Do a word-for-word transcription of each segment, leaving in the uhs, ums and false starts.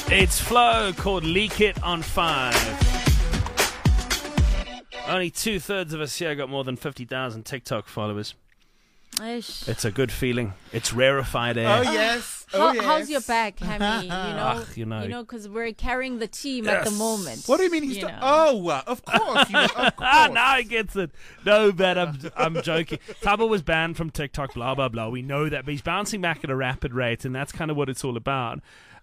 It's Flow called Leak It on five. Only two-thirds of us here got more than fifty thousand TikTok followers. Ish. It's a good feeling. It's rarefied air. Oh, yes. How, Oh, yes. How's your back, Hammy? You know, Ach, you know. you know, because we're carrying the team at the Yes. moment. What do you mean he's You still... know. Oh, uh, of course. You, of course. Ah, now he gets it. No, man, I'm, I'm joking. Tabo was banned from TikTok, blah, blah, blah. We know that, but he's bouncing back at a rapid rate, and that's kind of what it's all about.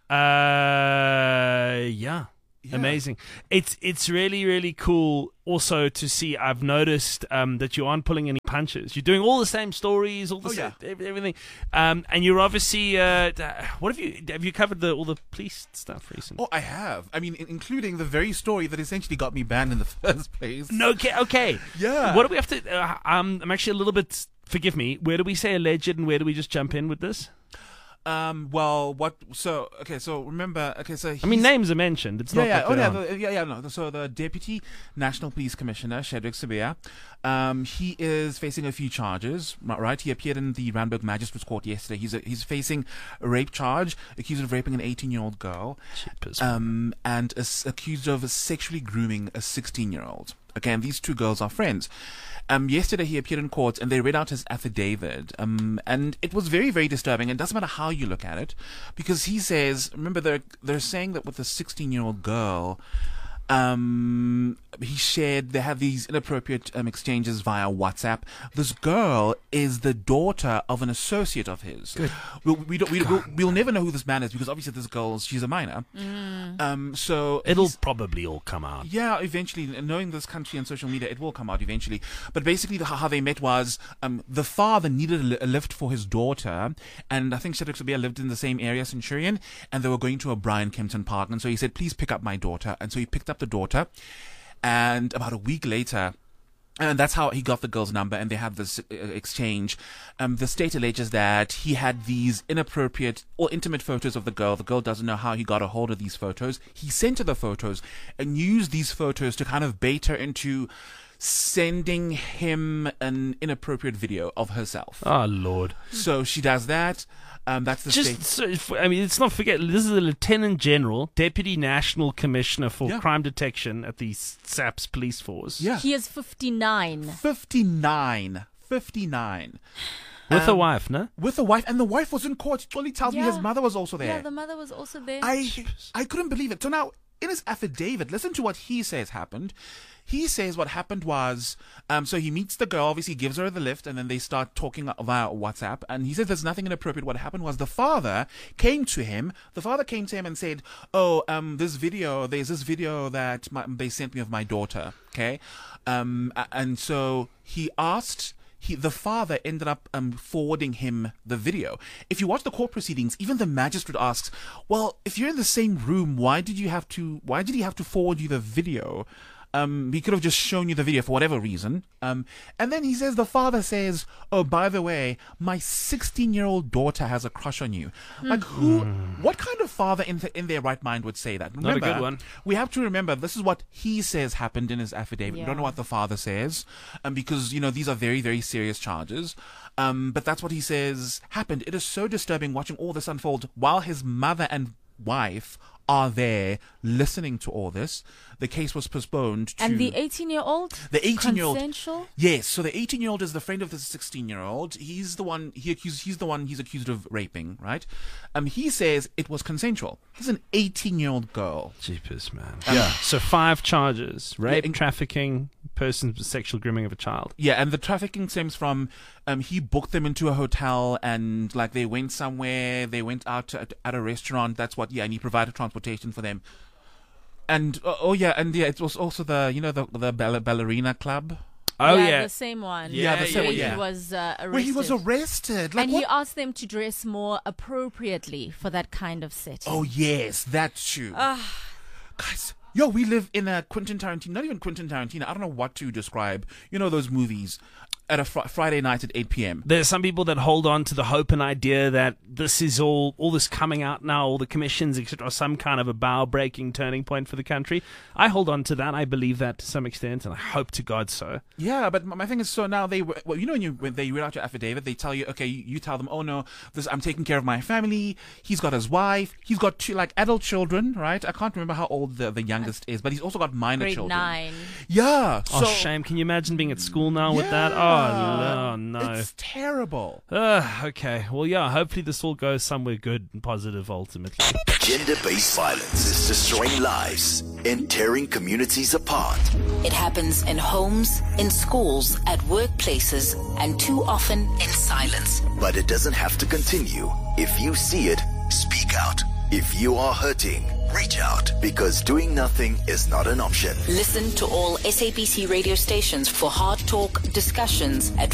Uh, yeah. Yeah. Amazing. It's it's really, really cool also to see. I've noticed um, that you aren't pulling any punches. You're doing all the same stories, all the Oh, same, yeah. ev- everything. Um, and you're obviously, uh, d- what have you, have you covered the all the police stuff recently? Oh, I have. I mean, in- including the very story that essentially got me banned in the first place. No, okay, okay. Yeah. What do we have to, uh, um, I'm actually a little bit, forgive me, where do we say alleged and where do we just jump in with this? Um. Well, what? So, okay. So remember. Okay. So I mean, he's- names are mentioned. It's Yeah, not yeah, like oh, they're yeah, on. the, yeah, yeah, no. So the Deputy National Police Commissioner, Shadrack Sibiya, um, he is facing a few charges, right? He appeared in the Randburg Magistrates Court yesterday. He's a, he's facing a rape charge, accused of raping an eighteen-year-old girl, Cheapers. um, and is accused of sexually grooming a sixteen-year-old. Again, these two girls are friends. Um, yesterday he appeared in court and they read out his affidavit. Um, and it was very, very disturbing. And it doesn't matter how you look at it, because he says, remember, they're they're saying that with a sixteen-year-old girl, um, he shared, they have these inappropriate um, exchanges via WhatsApp. This girl is the daughter of an associate of his. Good. We'll, we don't, we, we'll, we'll never know who this man is because obviously this girl, she's a minor. Um, so It'll he's- probably all come out. yeah, eventually, knowing this country and social media, it will come out eventually. But basically, the, how they met was um, the father needed a, li- a lift for his daughter, and I think Shadrack Sibiya lived in the same area, Centurion, and they were going to a Brian Kempton Park, and so he said, please pick up my daughter. And so he picked up the daughter, and about a week later, and that's how he got the girl's number, and they had this uh, exchange. Um, the state alleges that he had these inappropriate or intimate photos of the girl. The girl doesn't know how he got a hold of these photos. He sent her the photos and used these photos to kind of bait her into sending him an inappropriate video of herself. Oh, Lord. So she does that. Um, that's the Just, state. so, I mean, let's not forget, this is the Lieutenant General, Deputy National Commissioner for Yeah. Crime Detection at the S A P S Police Force. Yeah. He is fifty-nine. fifty-nine. fifty-nine. With a Um, wife, no? With a wife, and the wife was in court. Only tells me Yeah. his mother was also there. Yeah, the mother was also there. I I couldn't believe it. So now, in his affidavit, listen to what he says happened. He says what happened was, um, so he meets the girl, obviously gives her the lift, and then they start talking via WhatsApp. And he says there's nothing inappropriate. What happened was the father came to him. The father came to him and said, "Oh, um, this video, there's this video that my, they sent me of my daughter." Okay, um, a- and so he asked. He, the father ended up um, forwarding him the video. If you watch the court proceedings, even the magistrate asks, "Well, if you're in the same room, why did you have to? Why did he have to forward you the video? Um, he could have just shown you the video for whatever reason." Um, and then he says, the father says, "Oh, by the way, my sixteen-year-old daughter has a crush on you." Like, who? What kind of father in th- in their right mind would say that? Not a Remember, good one. we have to remember this is what he says happened in his affidavit. We don't know Yeah. what the father says, um, because you know these are very, very serious charges. Um, but that's what he says happened. It is so disturbing watching all this unfold while his mother and wife are there listening to all this. The case was postponed to and the eighteen-year-old? The eighteen-year-old. Consensual? Yes, so the eighteen-year-old is the friend of the sixteen-year-old. He's the one he accused. He's the one he's accused of raping, right? Um, he says it was consensual. He's an eighteen-year-old girl. Jeepers, man. Yeah. So five charges: rape, in- trafficking, person sexual grooming of a child. Yeah, and the trafficking stems from um, he booked them into a hotel and like they went somewhere. They went out at, at a restaurant. That's what. Yeah, and he provided transportation for them. And uh, oh yeah, and yeah, it was also the you know the the ball- ballerina club. Oh yeah, the same one. Yeah, the same where one, he yeah. was uh, arrested. Where he was arrested. Like and what? he asked them to dress more appropriately for that kind of setting. Oh yes, that's true. Guys, yo, we live in a Quentin Tarantino. Not even Quentin Tarantino. I don't know what to describe. You know those movies. at a fr- Friday night at eight p.m. There's some people that hold on to the hope and idea that this is all, all this coming out now, all the commissions, et cetera, are some kind of a bow-breaking turning point for the country. I hold on to that. I believe that to some extent, and I hope to God so. Yeah, but my thing is, so now they, well, you know, when you when they read out your affidavit, they tell you, okay, you, you tell them, oh no, this, I'm taking care of my family. He's got his wife. He's got two, like, adult children, right? I can't remember how old the, the youngest is, but he's also got minor Grade children. nine. Yeah. Oh, so, shame. Can you imagine being at school now with yeah, that? Oh, no, no. It's terrible. Uh, okay. Well, yeah, hopefully this all goes somewhere good and positive ultimately. Gender-based violence is destroying lives and tearing communities apart. It happens in homes, in schools, at workplaces, and too often in silence. But it doesn't have to continue. If you see it, speak out. If you are hurting, reach out, because doing nothing is not an option. Listen to all S A B C radio stations for hard talk discussions at